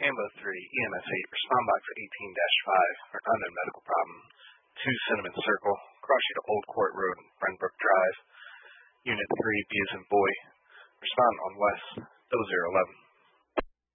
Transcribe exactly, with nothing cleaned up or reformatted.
Ambo three, E M S eight, respond box eighteen dash five for an unknown medical problem. two Cinnamon Circle, cross you to Old Court Road, Brenbrook Drive. Unit three, B as in boy, respond on West, double zero eleven.